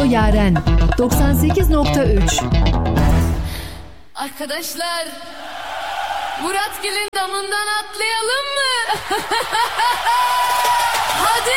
Radyo Yaren 98.3. Arkadaşlar, Muratgil'in damından atlayalım mı? Hadi.